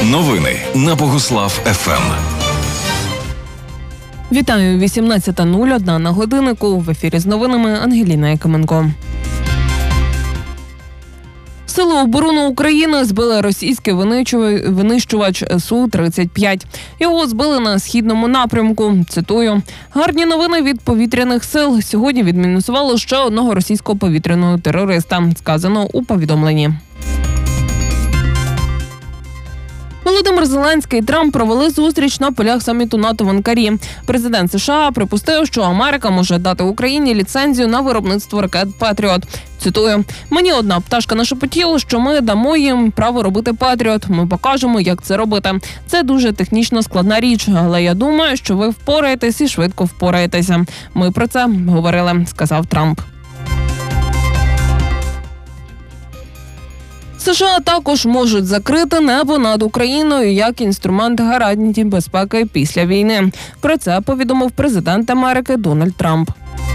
Новини на Богуслав ФМ. Вітаю, 18:01 на годиннику. В ефірі з новинами Ангеліна Якименко. Сили оборони України збили російський винищувач Су-35. Його збили на східному напрямку. Цитую: «Гарні новини від повітряних сил. Сьогодні відмінусували ще одного російського повітряного терориста», сказано у повідомленні. Володимир Зеленський і Трамп провели зустріч на полях саміту НАТО в Анкарі. Президент США припустив, що Америка може дати Україні ліцензію на виробництво ракет «Патріот». Цитую: «Мені одна пташка нашепотіла, що ми дамо їм право робити «Патріот». Ми покажемо, як це робити. Це дуже технічно складна річ, але я думаю, що ви впораєтесь і швидко впораєтеся. Ми про це говорили», сказав Трамп. США також можуть закрити небо над Україною як інструмент гарантії безпеки після війни. Про це повідомив президент Америки Дональд Трамп.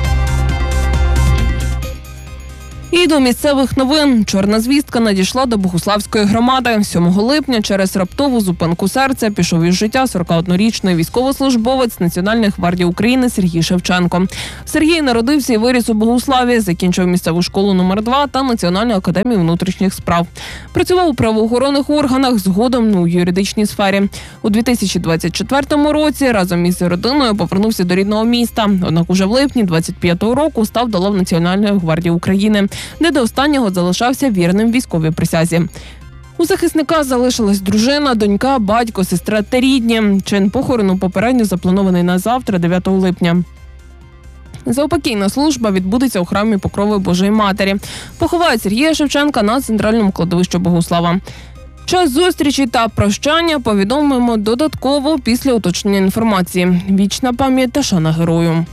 І до місцевих новин. Чорна звістка надійшла до Богуславської громади. 7 липня через раптову зупинку серця пішов із життя 41-річний військовослужбовець Національної гвардії України Сергій Шевченко. Сергій народився і виріс у Богуславі, закінчив місцеву школу номер 2 та Національну академію внутрішніх справ. Працював у правоохоронних органах, згодом у юридичній сфері. У 2024 році разом із родиною повернувся до рідного міста. Однак уже в липні 25-го року став до лав Національної гвардії України, де до останнього залишався вірним військовій присязі. У захисника залишилась дружина, донька, батько, сестра та рідні. Чин похорону попередньо запланований на завтра, 9 липня. Заупокійна служба відбудеться у храмі Покрови Божої Матері. Поховають Сергія Шевченка на центральному кладовищі Богуслава. Час зустрічі та прощання повідомимо додатково після уточнення інформації. Вічна пам'ять та шана герою.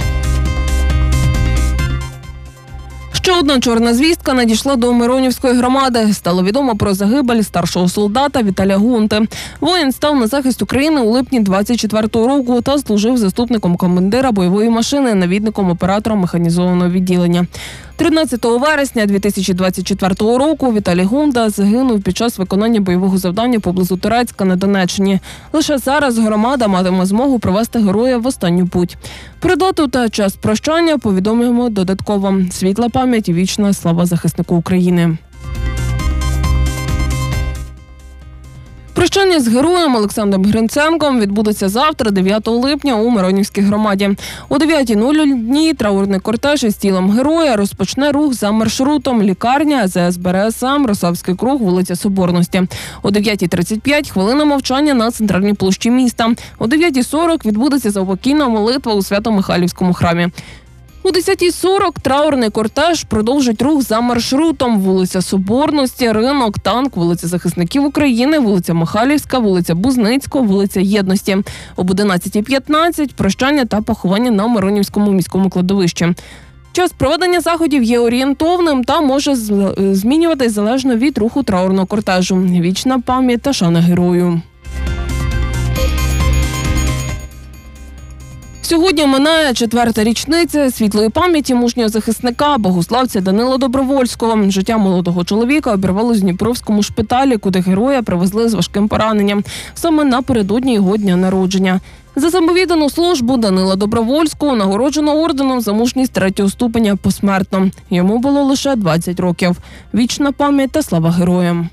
Ще одна чорна звістка надійшла до Миронівської громади. Стало відомо про загибель старшого солдата Віталія Гунти. Воїн став на захист України у липні 24-го року та служив заступником командира бойової машини, навідником оператора механізованого відділення. 13 вересня 2024 року Віталій Гунта загинув під час виконання бойового завдання поблизу Торецька на Донеччині. Лише зараз громада матиме змогу провести героя в останню путь. Про дату та час прощання повідомимо додатково. Світла пам'ять і вічна слава захиснику України. Прощання з героєм Олександром Гринценком відбудеться завтра, 9 липня, у Миронівській громаді. О 9:00 траурний кортеж із тілом героя розпочне рух за маршрутом лікарня, АЗС БРСМ, Росавський круг, вулиця Соборності. О 9:35 хвилина мовчання на центральній площі міста. О 9:40 відбудеться заупокійна молитва у Свято-Михайлівському храмі. У 10:40 траурний кортеж продовжить рух за маршрутом: вулиця Соборності, Ринок, Танк, вулиця Захисників України, вулиця Михайлівська, вулиця Бузницького, вулиця Єдності. Об 11:15 прощання та поховання на Миронівському міському кладовищі. Час проведення заходів є орієнтовним та може змінюватись залежно від руху траурного кортежу. Вічна пам'ять та шана герою. Сьогодні минає 4-та річниця світлої пам'яті мужнього захисника, богуславця Данила Добровольського. Життя молодого чоловіка обірвалося в Дніпровському шпиталі, куди героя привезли з важким пораненням, саме напередодні його дня народження. За самовіддану службу Данила Добровольського нагороджено орденом за мужність 3-го ступеня посмертно. Йому було лише 20 років. Вічна пам'ять та слава героям.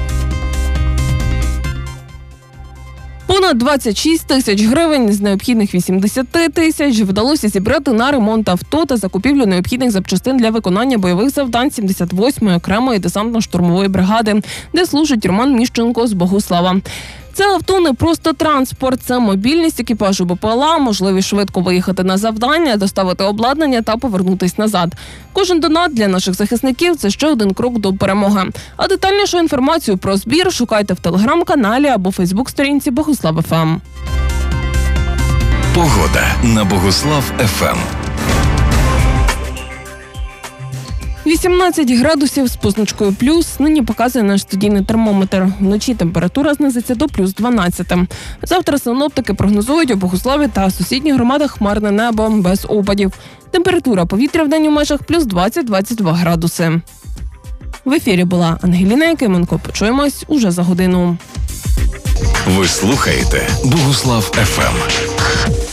Понад 26 тисяч гривень з необхідних 80 тисяч вдалося зібрати на ремонт авто та закупівлю необхідних запчастин для виконання бойових завдань 78-ї окремої десантно-штурмової бригади, де служить Роман Міщенко з Богуслава. Це авто не просто транспорт, це мобільність екіпажу БПЛА, можливість швидко виїхати на завдання, доставити обладнання та повернутись назад. Кожен донат для наших захисників – це ще один крок до перемоги. А детальнішу інформацію про збір шукайте в телеграм-каналі або фейсбук-сторінці Богуслав ФМ. Погода на Богуслав ФМ. 18 градусів з позначкою плюс нині показує наш студійний термометр. Вночі температура знизиться до плюс 12. Завтра синоптики прогнозують у Богуславі та сусідніх громадах хмарне небо без опадів. Температура повітря в день у межах плюс 20-22 градуси. В ефірі була Ангеліна Якименко. Почуємось уже за годину. Ви слухаєте Богуслав ФМ.